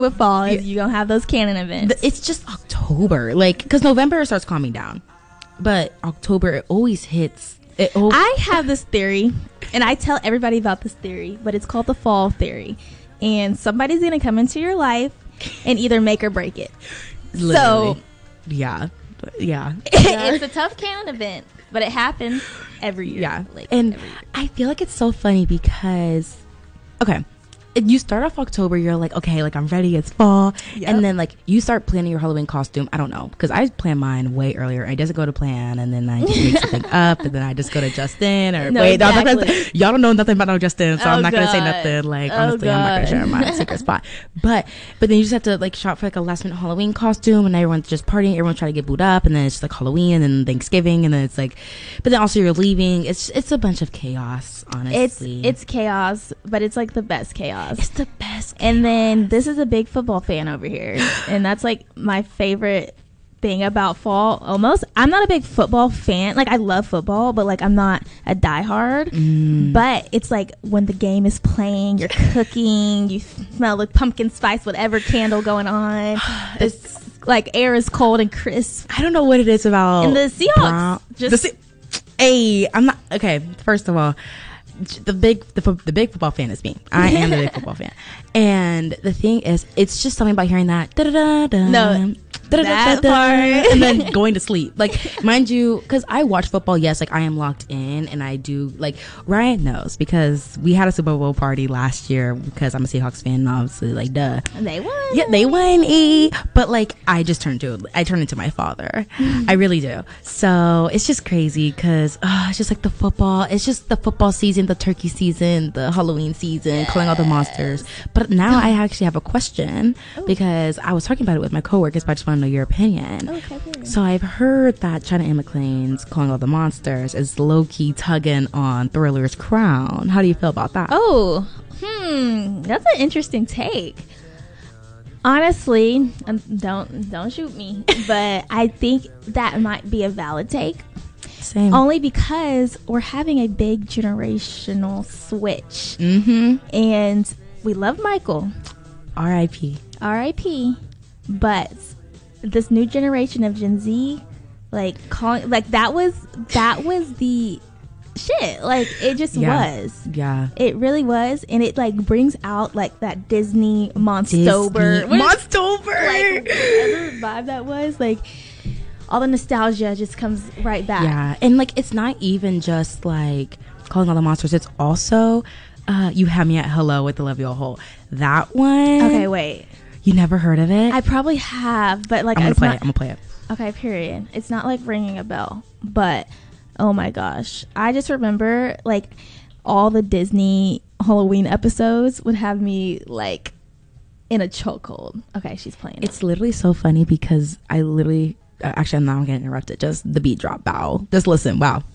with fall is you gonna have those canon events. It's just October, like, because November starts calming down, but October it always hits. I have this theory, and I tell everybody about this theory, but it's called the fall theory, and somebody's gonna come into your life and either make or break it. Literally. So yeah. It's a tough canon event, but it happens every year. Yeah, and I feel like it's so funny because, okay, you start off October, you're like, okay, like I'm ready, it's fall. Yep. And then like you start planning your Halloween costume. I don't know, because I plan mine way earlier. I just go to plan and then I just make something up and then I just go to Justin or exactly. Y'all don't know nothing about no Justin, so I'm not gonna say nothing. Like honestly, I'm not gonna share my secret spot. But then you just have to like shop for like a last minute Halloween costume and everyone's just partying, everyone's trying to get booed up, and then it's like Halloween and then Thanksgiving and then it's like, but then also you're leaving. It's a bunch of chaos, honestly. It's chaos, but it's like the best chaos. It's the best chaos. And then this is a big football fan over here, and that's like my favorite thing about fall. Almost, I'm not a big football fan. Like I love football, but like I'm not a diehard. But it's like when the game is playing, you're cooking, you smell the pumpkin spice, whatever candle going on. It's like air is cold and crisp. I don't know what it is about. And the Seahawks. Hey, I'm not okay. First of all, the big football fan is me. I am the big football fan, and the thing is, it's just something about hearing that. No. That part. And then going to sleep. Like, mind you, because I watch football, yes, like I am locked in and I do, like, Ryan knows because we had a Super Bowl party last year because I'm a Seahawks fan, obviously, like, duh. They won. Yeah, they won, but like, I turn into my father. I really do. So it's just crazy because it's just like the football, it's just the football season, the turkey season, the Halloween season, calling all the monsters. But now I actually have a question because I was talking about it with my coworkers, but I just want to know your opinion. Okay. So I've heard that China Anne McClain's Calling All the Monsters is low-key tugging on Thriller's crown. How do you feel about that? That's an interesting take. Honestly, don't shoot me, but I think that might be a valid take. Same. Only because we're having a big generational switch. And we love Michael. R.I.P. But this new generation of Gen Z, like calling, like that was the shit. Like it just was. Yeah. It really was, and it like brings out like that Disney Monstober. Like whatever vibe that was, like all the nostalgia just comes right back. Yeah, and like it's not even just like Calling All the Monsters. It's also You Have Me at Hello with Olivia Holt. That one. Okay, wait. You never heard of it? I probably have, but like I'm gonna play it. Okay, period. It's not like ringing a bell, but oh my gosh, I just remember like all the Disney Halloween episodes would have me like in a chokehold. Okay, she's playing. It's literally so funny because I literally actually I'm not getting interrupted. Just the beat drop. Bow. Just listen. Wow.